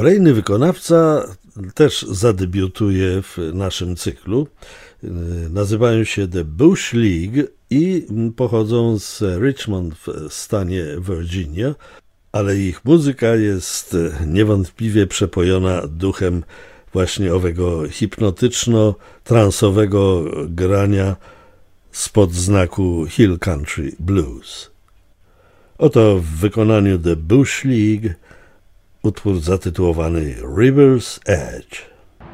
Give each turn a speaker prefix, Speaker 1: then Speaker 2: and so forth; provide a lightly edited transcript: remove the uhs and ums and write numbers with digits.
Speaker 1: Kolejny wykonawca też zadebiutuje w naszym cyklu. Nazywają się The Bush League i pochodzą z Richmond w stanie Virginia, ale ich muzyka jest niewątpliwie przepojona duchem właśnie owego hipnotyczno-transowego grania spod znaku Hill Country Blues. Oto w wykonaniu The Bush League utwór zatytułowany River's Edge.